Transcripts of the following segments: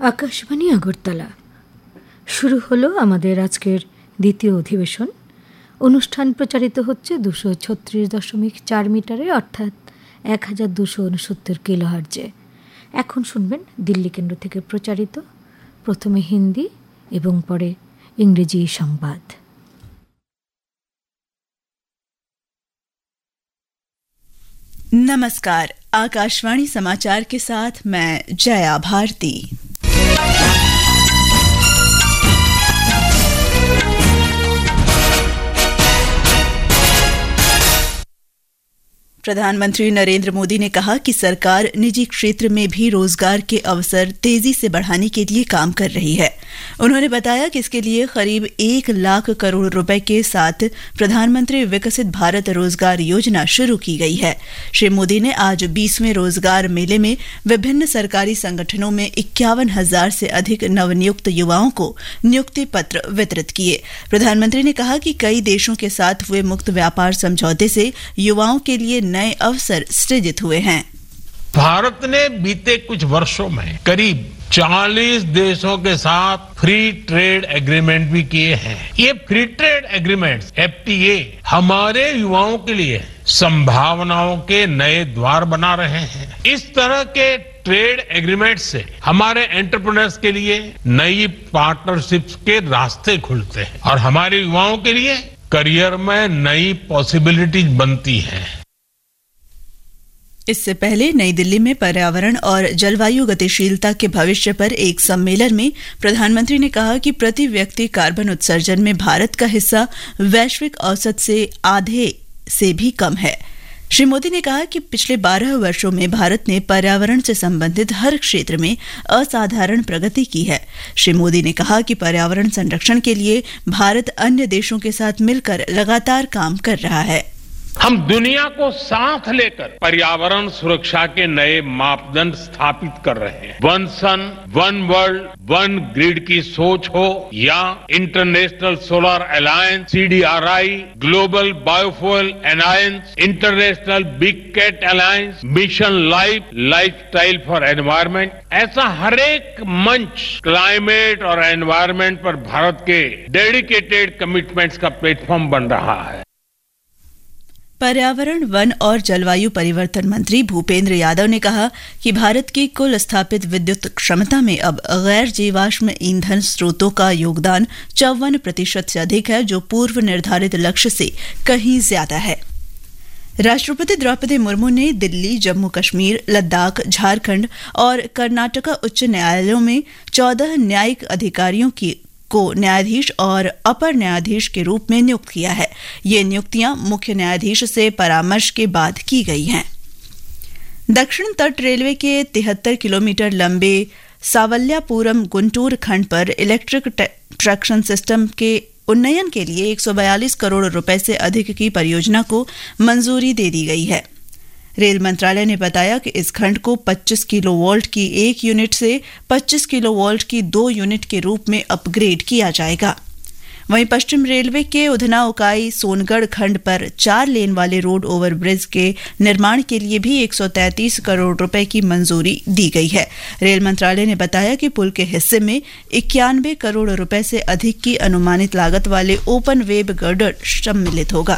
আকাশবাণী আগরতলা। শুরু হলো আমাদের আজকের দ্বিতীয় অধিবেশন। অনুষ্ঠান প্রচারিত হচ্ছে 236.4 মিটারে, অর্থাৎ 1269 কিলোহার্জে। এখন শুনবেন দিল্লি কেন্দ্র থেকে প্রচারিত প্রথমে হিন্দি এবং পরে ইংরেজি সংবাদ। नमस्कार, आकाशवाणी समाचार के साथ मैं जया भारती। प्रधानमंत्री नरेंद्र मोदी ने कहा कि सरकार निजी क्षेत्र में भी रोजगार के अवसर तेजी से बढ़ाने के लिए काम कर रही है। उन्होंने बताया कि इसके लिए करीब 1 लाख करोड़ रुपए के साथ प्रधानमंत्री विकसित भारत रोजगार योजना शुरू की गई है। श्री मोदी ने आज 20वें रोजगार मेले में विभिन्न सरकारी संगठनों में 51,000 से अधिक नवनियुक्त युवाओं को नियुक्ति पत्र वितरित किए। प्रधानमंत्री ने कहा कि कई देशों के साथ हुए मुक्त व्यापार समझौते से युवाओं के लिए नए अवसर सृजित हुए हैं। भारत ने बीते कुछ वर्षों में करीब 40 देशों के साथ फ्री ट्रेड एग्रीमेंट भी किए हैं। ये फ्री ट्रेड एग्रीमेंट्स FTA हमारे युवाओं के लिए संभावनाओं के नए द्वार बना रहे हैं। इस तरह के ट्रेड एग्रीमेंट से हमारे एंटरप्रेन्योर्स के लिए नई पार्टनरशिप्स के रास्ते खुलते हैं और हमारे युवाओं के लिए करियर में नई पॉसिबिलिटीज बनती हैं। इससे पहले नई दिल्ली में पर्यावरण और जलवायु गतिशीलता के भविष्य पर एक सम्मेलन में प्रधानमंत्री ने कहा कि प्रति व्यक्ति कार्बन उत्सर्जन में भारत का हिस्सा वैश्विक औसत से आधे से भी कम है। श्री मोदी ने कहा कि पिछले 12 वर्षों में भारत ने पर्यावरण से संबंधित हर क्षेत्र में असाधारण प्रगति की है। श्री मोदी ने कहा कि पर्यावरण संरक्षण के लिए भारत अन्य देशों के साथ मिलकर लगातार काम कर रहा है। हम दुनिया को साथ लेकर पर्यावरण सुरक्षा के नए मापदंड स्थापित कर रहे हैं। वन सन, वन वर्ल्ड, वन ग्रिड की सोच हो या international solar alliance, CDRI, global biofuel alliance, international big cat alliance, mission lifestyle for environment, ऐसा हर एक मंच क्लाइमेट और एनवायरमेंट पर भारत के डेडिकेटेड कमिटमेंट्स का प्लेटफॉर्म बन रहा है। पर्यावरण, वन और जलवायु परिवर्तन मंत्री भूपेंद्र यादव ने कहा कि भारत की कुल स्थापित विद्युत क्षमता में अब गैर जीवाश्म ईंधन स्रोतों का योगदान 54% से अधिक है, जो पूर्व निर्धारित लक्ष्य से कहीं ज्यादा है। राष्ट्रपति द्रौपदी मुर्मू ने दिल्ली, जम्मू कश्मीर, लद्दाख, झारखंड और कर्नाटका उच्च न्यायालयों में 14 न्यायिक अधिकारियों को न्यायाधीश और अपर न्यायाधीश के रूप में नियुक्त किया है। ये नियुक्तियां मुख्य न्यायाधीश से परामर्श के बाद की गई हैं। दक्षिण तट रेलवे के 73 किलोमीटर लंबे सावल्यापुरम गुंटूर खंड पर इलेक्ट्रिक ट्रैक्शन सिस्टम के उन्नयन के लिए 142 करोड़ रुपए से अधिक की परियोजना को मंजूरी दे दी गई है। रेल मंत्रालय ने बताया कि इस खंड को 25 किलोवोल्ट की 1 यूनिट से 25 किलोवोल्ट की 2 यूनिट के रूप में अपग्रेड किया जाएगा। वहीं पश्चिम रेलवे के उधना उकाई सोनगढ़ खंड पर 4 लेन वाले रोड ओवरब्रिज के निर्माण के लिए भी 133 करोड़ रुपए की मंजूरी दी गई है। रेल मंत्रालय ने बताया कि पुल के हिस्से में 91 करोड़ रुपए से अधिक की अनुमानित लागत वाले ओपन वेब गर्डर सम्मिलित होगा।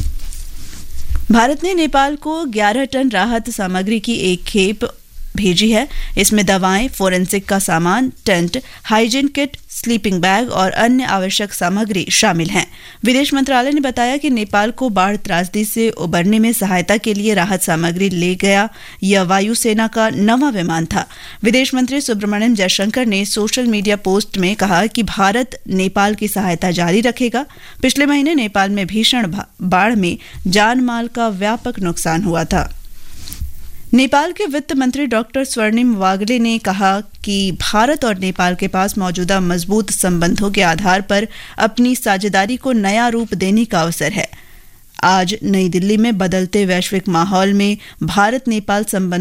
भारत ने नेपाल को 11 टन राहत सामग्री की एक खेप भेजी है। इसमें दवाएं, फोरेंसिक का सामान, tent, hygiene kit, sleeping bag और अन्य आवश्यक सामग्री शामिल हैं। विदेश मंत्रालय ने बताया कि नेपाल को बाढ़ त्रासदी से उबरने में सहायता के लिए राहत सामग्री ले गया यह वायुसेना का नवा विमान था। विदेश मंत्री सुब्रमण्यम जयशंकर ने सोशल मीडिया पोस्ट में कहा कि भारत नेपाल की सहायता जारी रखेगा। पिछले महीने नेपाल में भीषण बाढ़ में जान माल का व्यापक नुकसान हुआ था। नेपाल के वित्त मंत्री डॉक्टर स्वर्णिम वागले ने कहा कि भारत और नेपाल के पास मौजूदा मजबूत संबंधों के आधार पर अपनी साझेदारी को नया रूप देने का अवसर है। आज नई दिल्ली में बदलते वैश्विक माहौल में भारत नेपाल संबंध